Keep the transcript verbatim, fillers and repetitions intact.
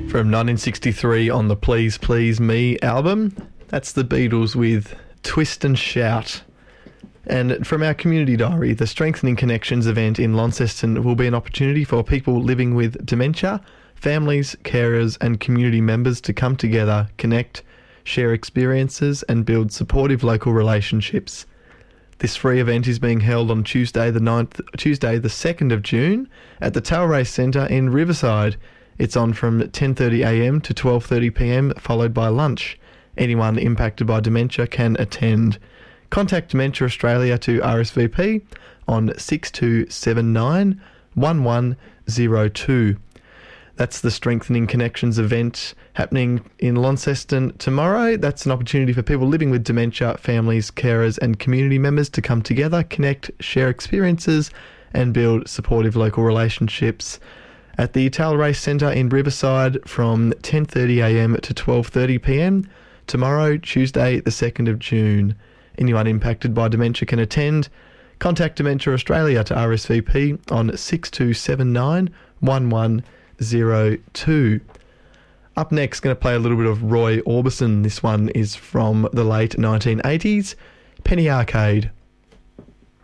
From nineteen sixty-three on the Please Please Me album. That's the Beatles with Twist and Shout. And from our community diary, the Strengthening Connections event in Launceston will be an opportunity for people living with dementia, families, carers and community members to come together, connect, share experiences and build supportive local relationships. This free event is being held on Tuesday the ninth, Tuesday the second of June at the Talrace Centre in Riverside. It's on from ten thirty a m to twelve thirty p m, followed by lunch. Anyone impacted by dementia can attend. Contact Dementia Australia to R S V P on six two seven nine, one one zero two. That's the Strengthening Connections event happening in Launceston tomorrow. That's an opportunity for people living with dementia, families, carers and community members to come together, connect, share experiences and build supportive local relationships at the Talrace Centre in Riverside from ten thirty a m to twelve thirty p m tomorrow, Tuesday the second of June. Anyone impacted by dementia can attend. Contact Dementia Australia to R S V P on six two seven nine, one one zero two. Up next, going to play a little bit of Roy Orbison. This one is from the late nineteen eighties, Penny Arcade.